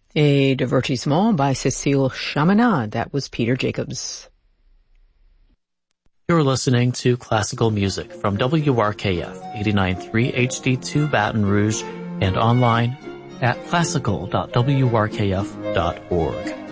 A divertissement by Cécile Chaminade. That was Peter Jacobs. You're listening to classical music from WRKF 89.3 HD2 Baton Rouge and online at classical.wrkf.org.